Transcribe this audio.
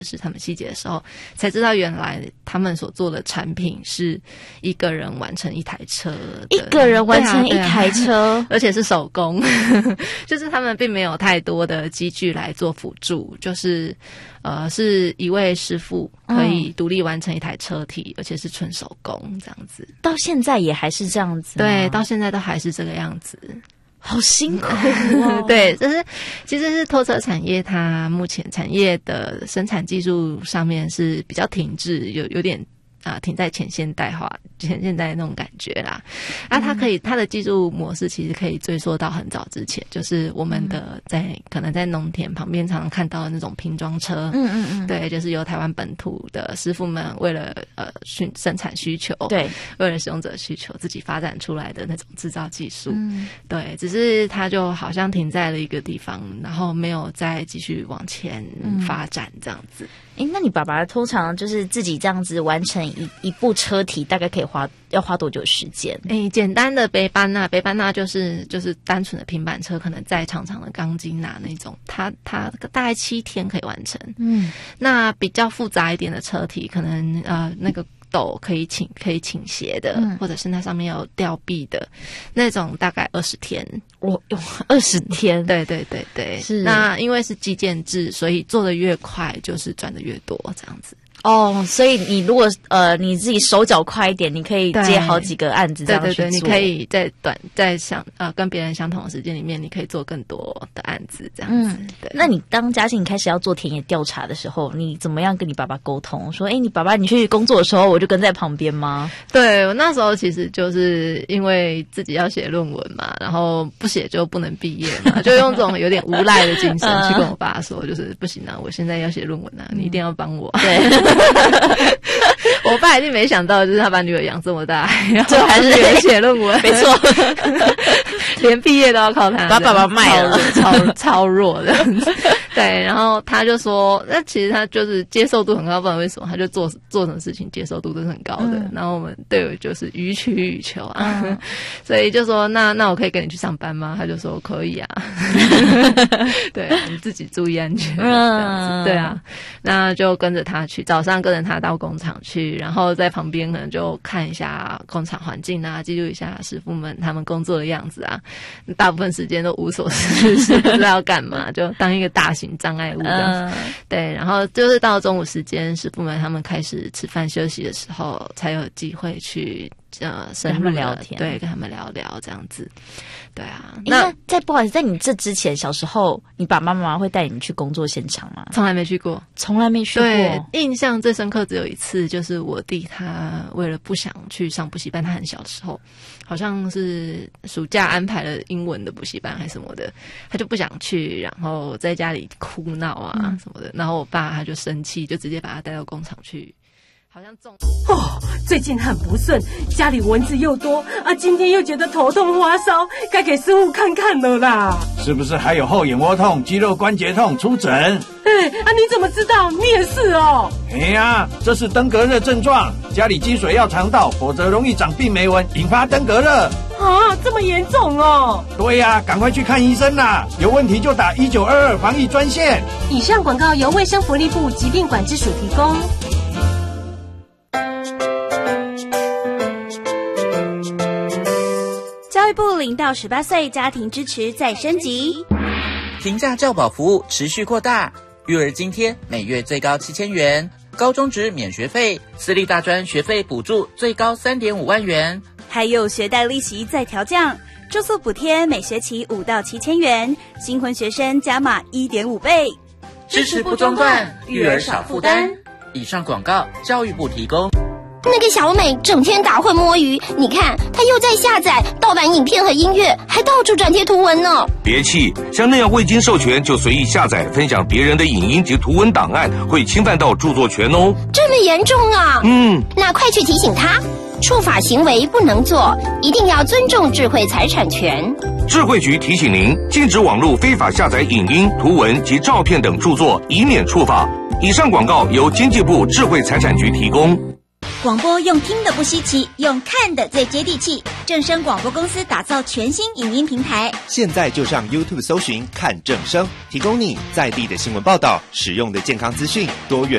识他们细节的时候，才知道原来他们所做的产品是一个人完成一台车的， 一个人完成一台车， 而且是手工，就是他们并没有太多的机具来做辅助，就是是一位师傅可以独立完成一台车体，而且是纯手工这样子。 到现在也还是这样子吗？ 对，到现在都还是这个样子。 好辛苦哦。 对，其实是拖车产业，它目前产业的生产技术上面是比较停滞，有点停在前现代那种感觉啦。它的技术模式其实可以追溯到很早之前，就是我们的可能在农田旁边常常看到的那种拼装车，对，就是由台湾本土的师傅们为了生产需求，对，为了使用者需求自己发展出来的那种制造技术，对，只是它就好像停在了一个地方，然后没有再继续往前发展这样子。 那你爸爸通常就是自己这样子完成一部车体，大概要花多久时间？ 简单的北班纳就是单纯的平板车，可能载长长的钢筋那种，它大概7天可以完成。那比较复杂一点的车体，可能那个斗可以倾斜的，或者是那上面有吊臂的那种，大概20天。 20天？ 对，是。那因为是基建制，所以做的越快，就是赚的越多，这样子。 所以你如果你自己手脚快一点，你可以接好几个案子这样去做。 对，你可以在跟别人相同的时间里面，你可以做更多的案子这样子。对。 那你当嘉庆开始要做田野调查的时候，你怎么样跟你爸爸沟通？说，你爸爸你去工作的时候，我就跟在旁边吗？ 对，我那时候其实就是因为自己要写论文嘛，然后不写就不能毕业嘛，就用这种有点无赖的精神去跟我爸说，就是不行啊，我现在要写论文啊，你一定要帮我。对。我爸一定没想到，就是他把女儿养这么大，然后还是写论文， 没错， 连毕业都要靠他， 把爸爸卖了， 超弱的。对，然后他就说，那其实他就是接受度很高，不知道为什么，他就做什么事情接受度都是很高的。然后我们队友就是予取予求啊，所以就说那我可以跟你去上班吗？他就说可以啊，对，你自己注意安全，这样子，对啊，那就跟着他去，早上跟着他到工厂去，然后在旁边可能就看一下工厂环境啊，记录一下师傅们他们工作的样子啊，大部分时间都无所事事，不知道要干嘛，就当一个大型障碍物这样子。对，然后就是到中午时间，师傅们他们开始吃饭休息的时候，才有机会去深入聊天，对，跟他们聊聊这样子。对啊， 那不好意思，在你这之前，小时候你爸爸妈妈会带你去工作现场吗？ 从来没去过。对，印象最深刻只有一次，就是我弟他为了不想去上补习班，他很小的时候，好像是暑假安排了英文的补习班还是什么的，他就不想去，然后在家里哭闹啊什么的，然后我爸他就生气，就直接把他带到工厂去。好像最近很不顺，家里蚊子又多啊，今天又觉得头痛发烧，该给师傅看看了啦。 是不是还有后眼窝痛、肌肉关节痛？出诊。 你怎么知道？你也是哦。 这是登革热症状，家里积水要肠道，否则容易长病媒蚊，引发登革热。 这么严重哦？ 对呀，赶快去看医生啦！有问题就打1922防疫专线。 以上广告由卫生福利部疾病管制署提供。 教育部0到18岁家庭支持再升级， 平价教保服务持续扩大，育儿津贴每月最高7000元，高中职免学费，私立大专学费补助最高3.5万元， 还有学贷利息再调降，住宿补贴每学期5到7000元，新婚学生加码1.5倍， 支持不中断，育儿少负担。以上广告教育部提供。 那个小美整天打混摸鱼，你看她又在下载盗版影片和音乐，还到处转贴图文呢。 别气，像那样未经授权就随意下载分享别人的影音及图文档案，会侵犯到著作权哦。 这么严重啊？那快去提醒她，触法行为不能做，一定要尊重智慧财产权。 智慧局提醒您，禁止网络非法下载影音、图文及照片等著作，以免触法。以上广告由经济部智慧财产局提供。 广播用听的不稀奇，用看的最接地气。正声广播公司打造全新影音平台， 现在就上 YouTube 搜寻看正声，提供你在地的新闻报道、实用的健康资讯、多元